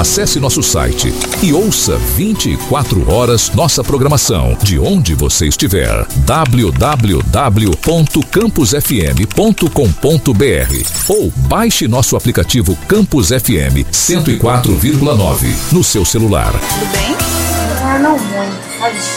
Acesse nosso site e ouça 24 horas nossa programação de onde você estiver. www.campusfm.com.br ou baixe nosso aplicativo Campus FM 104,9 no seu celular. Tudo bem? Não muito.